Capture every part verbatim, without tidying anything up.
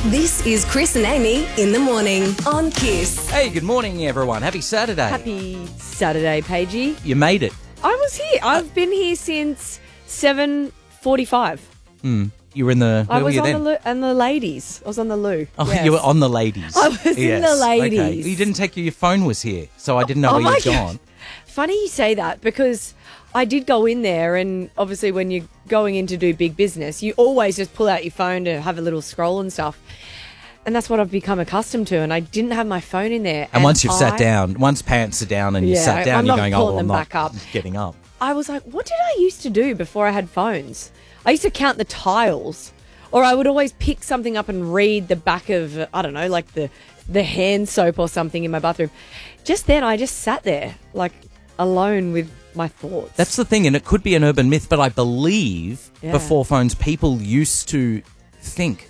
This is Chris and Amy in the morning on Kiss. Hey, good morning, everyone. Happy Saturday. Happy Saturday, Paigey. You made it. I was here. I've been here since seven forty-five. Mm. You were in the... Where I were was you on then? the loo, and the ladies. I was on the loo. Oh, Yes. you were on the ladies. I was in the ladies. Okay. You didn't take your phone was here, so I didn't know Oh where my you'd God. gone. Funny you say that because I did go in there, and obviously when you're going in to do big business, you always just pull out your phone to have a little scroll and stuff. And that's what I've become accustomed to, and I didn't have my phone in there. And, once you've I, sat down, once pants are down and you Yeah, sat down, I'm you're not going, oh, pulling well, I'm them not back up. getting up. I was like, what did I used to do before I had phones? I used to count the tiles, or I would always pick something up and read the back of, uh, I don't know, like the, the hand soap or something in my bathroom. Just then, I just sat there, like, alone with my thoughts. That's the thing, and it could be an urban myth, but I believe Yeah. before phones, people used to think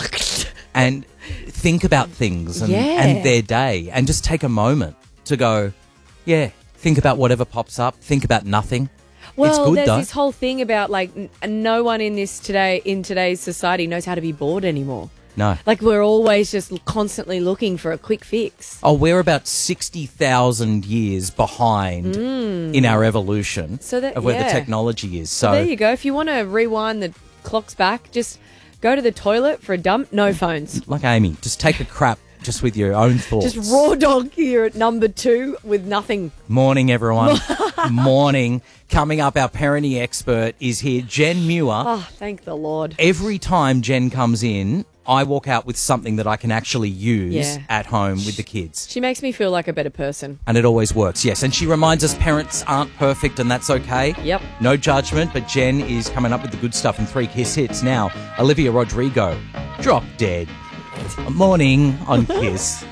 and think about things and, Yeah. and their day and just take a moment to go, yeah, think about whatever pops up, think about nothing. Well, it's good, there's though. this whole thing about, like, n- no one in this today, in today's society knows how to be bored anymore. No. Like, we're always just constantly looking for a quick fix. Oh, we're about sixty thousand years behind in our evolution Mm. So that- of where yeah. the technology is. So, So there you go. If you want to rewind the clocks back, just go to the toilet for a dump. No phones. like Amy, just take a crap just with your own thoughts. Just raw dog here at number two with nothing. Morning, everyone. Morning. Coming up, our parenting expert is here, Jen Muir. Oh, thank the Lord. Every time Jen comes in, I walk out with something that I can actually use Yeah. at home with the kids. She makes me feel like a better person. And it always works, yes. And she reminds us parents aren't perfect and that's okay. Yep. No judgment, but Jen is coming up with the good stuff in three Kiss hits. Now, Olivia Rodrigo, Drop Dead. Morning on Kiss.